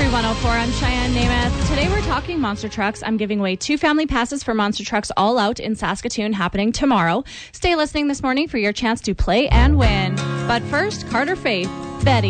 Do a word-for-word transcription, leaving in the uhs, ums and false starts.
Country one oh four, I'm Cheyenne Namath. Today we're talking monster trucks. I'm giving away two family passes for Monster Trucks All Out in Saskatoon happening tomorrow. Stay listening this morning for your chance to play and win. But first, Carter Faith, Betty.